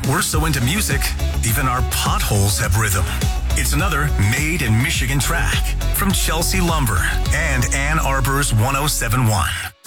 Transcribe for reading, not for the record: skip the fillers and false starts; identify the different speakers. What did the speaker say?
Speaker 1: We're so into music, even our potholes have rhythm. It's another Made in Michigan track from Chelsea Lumber and Ann Arbor's 1071.